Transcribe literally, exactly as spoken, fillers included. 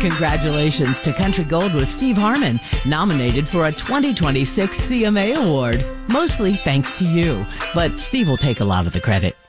congratulations to Country Gold with Steve Harmon, nominated for a twenty twenty-six C M A Award. Mostly thanks to you, but Steve will take a lot of the credit.